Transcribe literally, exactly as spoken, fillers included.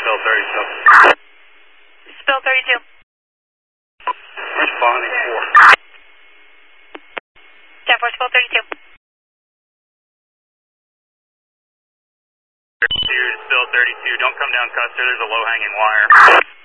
Spill thirty-two. Spill thirty-two. Responding four. ten four, spill thirty-two. Spill thirty-two, don't come down Custer, there's a low hanging wire.